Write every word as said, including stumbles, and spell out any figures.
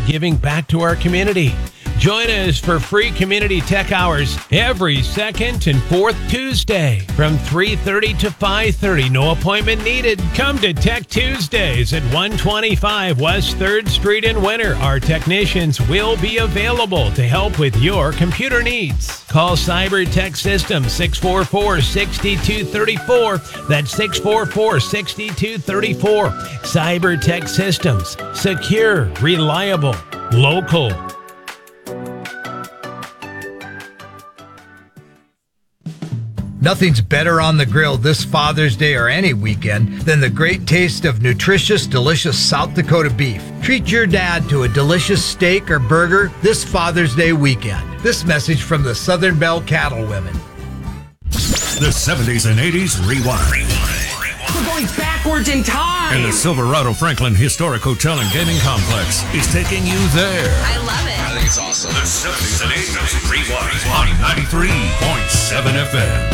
giving back to our community. Join us for free community tech hours every second and fourth Tuesday from three thirty to five thirty. No appointment needed. Come to Tech Tuesdays at one twenty-five West third Street in Winter. Our technicians will be available to help with your computer needs. Call Cyber Tech Systems six four four, six two three four. That's six four four, six two three four. Cyber Tech Systems. Secure, reliable, local. Nothing's better on the grill this Father's Day or any weekend than the great taste of nutritious, delicious South Dakota beef. Treat your dad to a delicious steak or burger this Father's Day weekend. This message from the Southern Belle Cattle Women. The seventies and eighties Rewind. We're going backwards in time. And the Silverado Franklin Historic Hotel and Gaming Complex is taking you there. I love it. I think it's awesome. The seventies and eighties Rewind on ninety-three point seven F M.